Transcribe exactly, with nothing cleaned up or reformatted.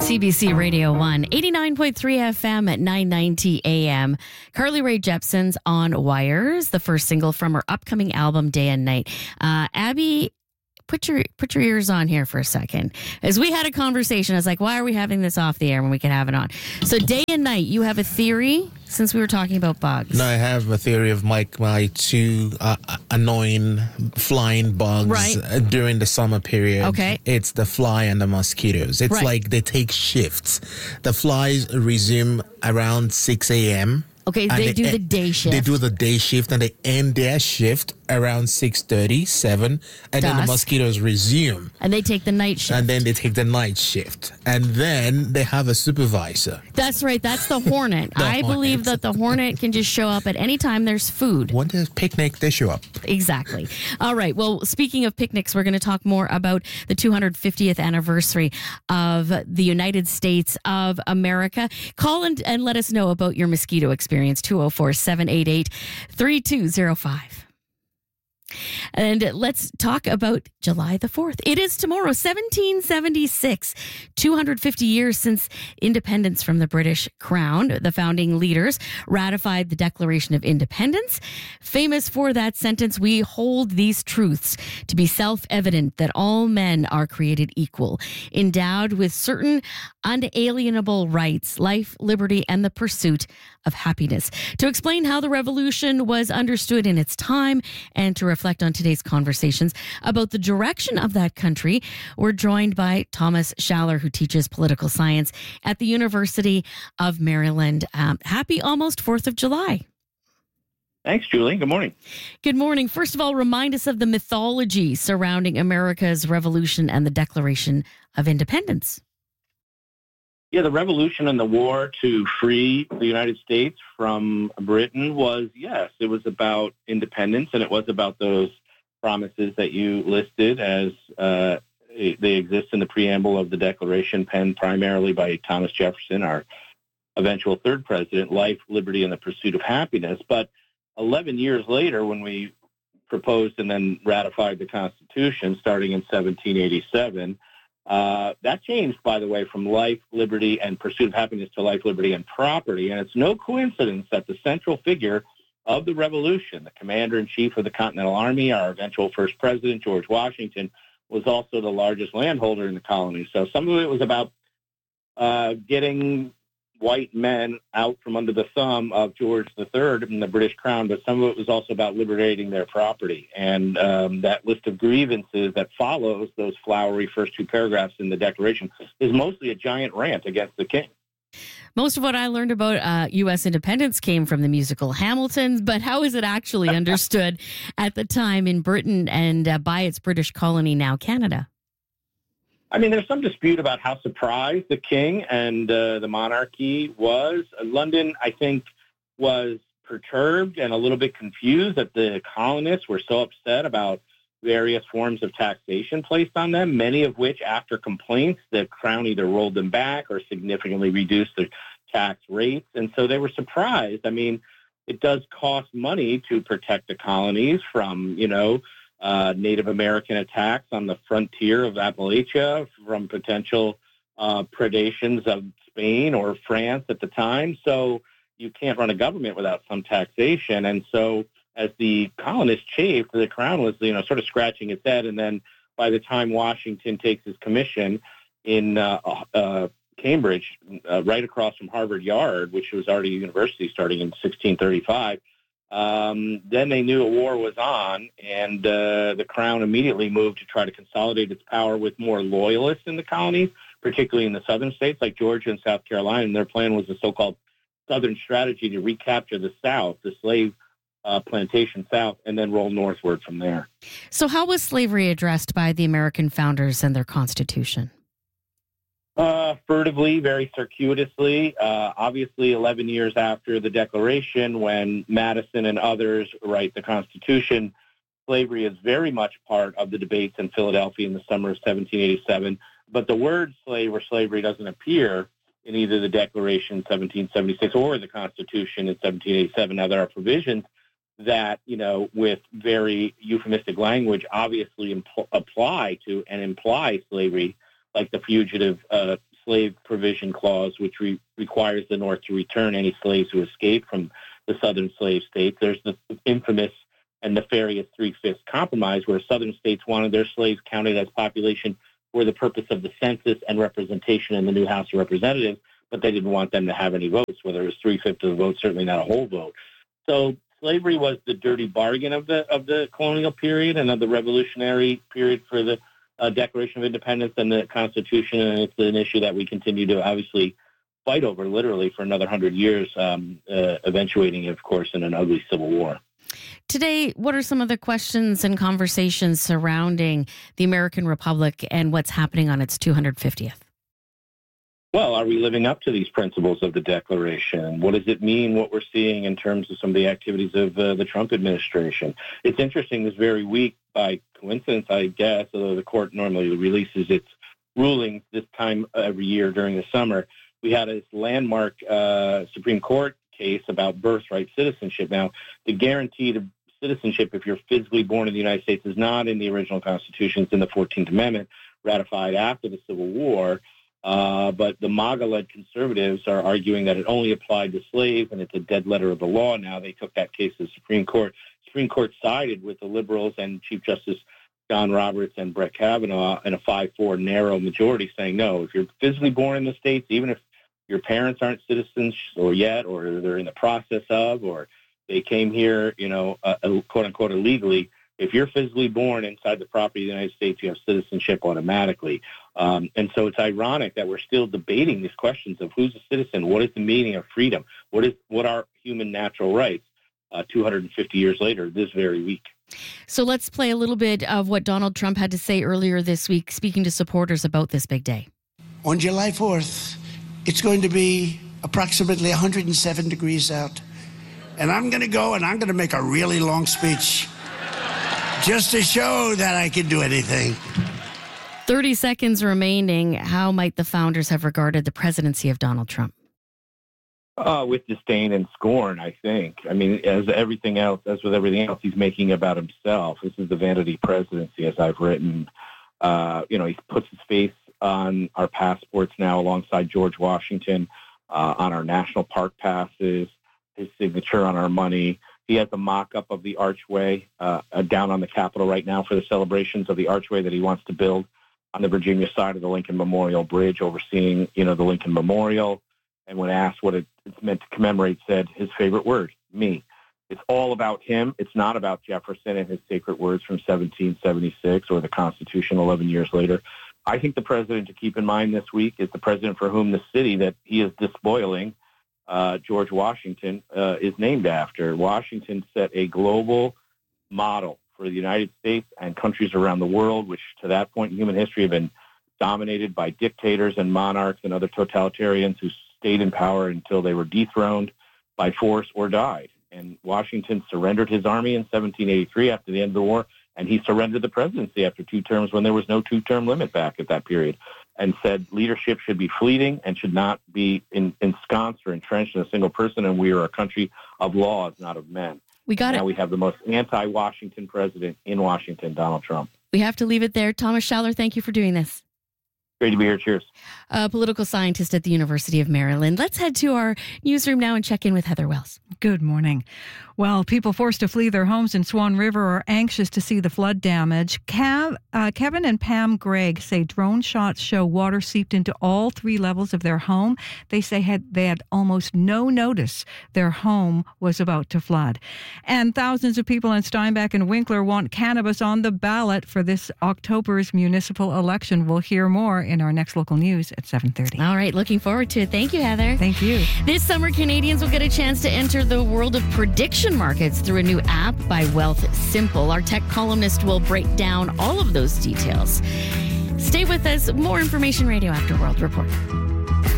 C B C Radio one, eighty-nine point three F M at nine ninety A M. Carly Rae Jepsen's On Wires, the first single from her upcoming album, Day and Night. Uh, Abby, put your put your ears on here for a second. As we had a conversation, I was like, why are we having this off the air when we can have it on? So Day and Night, you have a theory since we were talking about bugs. No, I have a theory of my, my two uh, annoying flying bugs Right. uh, during the summer period. Okay. It's the fly and the mosquitoes. It's Right. like they take shifts. The flies resume around six a.m. Okay, and they do e- the day shift. They do the day shift and they end their shift around six thirty, seven, and then the Dusk. mosquitoes resume. And they take the night shift. And then they take the night shift. And then they have a supervisor. That's right. That's the hornet. The I believe hornet. that the hornet can just show up at any time there's food. When there's picnic, they show up. Exactly. All right. Well, speaking of picnics, we're going to talk more about the two hundred fiftieth anniversary of the United States of America. Call and, and let us know about your mosquito experience, two oh four, seven eight eight, three two oh five. And let's talk about July the fourth. It is tomorrow, seventeen seventy-six, two hundred fifty years since independence from the British Crown. The founding leaders ratified the Declaration of Independence. Famous for that sentence, we hold these truths to be self-evident that all men are created equal, endowed with certain unalienable rights, life, liberty, and the pursuit of happiness. To explain how the revolution was understood in its time and to reflect on today's conversations about the direction of that country, we're joined by Thomas Schaller, who teaches political science at the University of Maryland. Um, happy almost fourth of July. Thanks, Julie. Good morning. Good morning. First of all, remind us of the mythology surrounding America's revolution and the Declaration of Independence. Yeah, the revolution and the war to free the United States from Britain was, yes, it was about independence, and it was about those promises that you listed as uh, they exist in the preamble of the Declaration, penned primarily by Thomas Jefferson, our eventual third president: life, liberty, and the pursuit of happiness. But eleven years later, when we proposed and then ratified the Constitution, starting in seventeen eighty-seven, Uh, that changed, by the way, from life, liberty, and pursuit of happiness to life, liberty, and property. And it's no coincidence that the central figure of the revolution, the commander-in-chief of the Continental Army, our eventual first president, George Washington, was also the largest landholder in the colony. So some of it was about uh, getting white men out from under the thumb of George the Third and the British Crown, but some of it was also about liberating their property. And um, that list of grievances that follows those flowery first two paragraphs in the Declaration is mostly a giant rant against the king. Most of what I learned about uh, U S independence came from the musical Hamilton, but how is it actually understood at the time in Britain and uh, by its British colony, now Canada? I mean, there's some dispute about how surprised the king and uh, the monarchy was. London, I think, was perturbed and a little bit confused that the colonists were so upset about various forms of taxation placed on them, many of which, after complaints, the crown either rolled them back or significantly reduced their tax rates. And so they were surprised. I mean, it does cost money to protect the colonies from, you know, Uh, Native American attacks on the frontier of Appalachia, from potential uh, predations of Spain or France at the time. So you can't run a government without some taxation. And so as the colonists chafed, the crown was, you know, sort of scratching its head. And then by the time Washington takes his commission in uh, uh, Cambridge, uh, right across from Harvard Yard, which was already a university starting in sixteen thirty-five, Um, then they knew a war was on, and uh, the crown immediately moved to try to consolidate its power with more loyalists in the colonies, particularly in the southern states like Georgia and South Carolina. And their plan was the so-called Southern strategy to recapture the South, the slave uh, plantation South, and then roll northward from there. So how was slavery addressed by the American founders and their Constitution? Uh, furtively, very circuitously. Uh, obviously, eleven years after the Declaration, when Madison and others write the Constitution, slavery is very much part of the debates in Philadelphia in the summer of seventeen eighty-seven. But the word slave or slavery doesn't appear in either the Declaration in seventeen seventy-six or the Constitution in seventeen eighty-seven. Now, there are provisions that, you know, with very euphemistic language, obviously impl- apply to and imply slavery, like the Fugitive uh, slave provision clause, which re- requires the North to return any slaves who escape from the southern slave states. There's the infamous and nefarious Three-Fifths Compromise, where southern states wanted their slaves counted as population for the purpose of the census and representation in the new House of Representatives, but they didn't want them to have any votes, whether it was three-fifths of the vote, certainly not a whole vote. So slavery was the dirty bargain of the of the colonial period and of the revolutionary period for the uh, Declaration of Independence and the Constitution, and it's an issue that we continue to obviously fight over literally for another hundred years, um, uh, eventuating, of course, in an ugly civil war. Today, what are some of the questions and conversations surrounding the American Republic and what's happening on its two hundred fiftieth? Well, are we living up to these principles of the Declaration? What does it mean, what we're seeing in terms of some of the activities of uh, the Trump administration? It's interesting, this very week, by coincidence, I guess, although the court normally releases its rulings this time every year during the summer, we had this landmark uh, Supreme Court case about birthright citizenship. Now, the guarantee to citizenship, if you're physically born in the United States, is not in the original Constitution. It's in the fourteenth Amendment, ratified after the Civil War. Uh, but the MAGA-led conservatives are arguing that it only applied to slaves, and it's a dead letter of the law now. They took that case to the Supreme Court. Supreme Court sided with the liberals and Chief Justice John Roberts and Brett Kavanaugh in a five four narrow majority, saying, no, if you're physically born in the States, even if your parents aren't citizens or yet, or they're in the process of, or they came here, you know, uh, quote-unquote illegally, if you're physically born inside the property of the United States, you have citizenship automatically. Um, and so it's ironic that we're still debating these questions of who's a citizen, what is the meaning of freedom, what is what are human natural rights uh, two hundred fifty years later this very week. So let's play a little bit of what Donald Trump had to say earlier this week, speaking to supporters about this big day. On July fourth, it's going to be approximately one hundred seven degrees out. And I'm going to go and I'm going to make a really long speech just to show that I can do anything. thirty seconds remaining. How might the founders have regarded the presidency of Donald Trump? Uh, with disdain and scorn, I think. I mean, as everything else, as with everything else, he's making about himself. This is the vanity presidency, as I've written. Uh, you know, he puts his face on our passports now alongside George Washington, uh, on our national park passes, his signature on our money. He has a mock-up of the archway uh, down on the Capitol right now for the celebrations of the archway that he wants to build on the Virginia side of the Lincoln Memorial Bridge, overseeing, you know, the Lincoln Memorial. And when asked what it, it's meant to commemorate, said his favorite word, me. It's all about him. It's not about Jefferson and his sacred words from seventeen seventy-six or the Constitution eleven years later. I think the president to keep in mind this week is the president for whom the city that he is despoiling, uh, George Washington, uh, is named after. Washington set a global model for the United States and countries around the world, which to that point in human history have been dominated by dictators and monarchs and other totalitarians who stayed in power until they were dethroned by force or died. And Washington surrendered his army in seventeen eighty-three after the end of the war, and he surrendered the presidency after two terms when there was no two-term limit back at that period, and said leadership should be fleeting and should not be in, ensconced or entrenched in a single person, and we are a country of laws, not of men. We got now it. we have the most anti-Washington president in Washington, Donald Trump. We have to leave it there. Thomas Schaller, thank you for doing this. Great to be here. Cheers. A political scientist at the University of Maryland. Let's head to our newsroom now and check in with Heather Wells. Good morning. Well, people forced to flee their homes in Swan River are anxious to see the flood damage. Cav, uh, Kevin and Pam Gregg say drone shots show water seeped into all three levels of their home. They say had, they had almost no notice their home was about to flood. And thousands of people in Steinbach and Winkler want cannabis on the ballot for this October's municipal election. We'll hear more in our next local news at seven thirty. All right, looking forward to it. Thank you, Heather. Thank you. This summer, Canadians will get a chance to enter the world of prediction markets through a new app by Wealth Simple. Our tech columnist will break down all of those details. Stay with us. More Information Radio after World Report.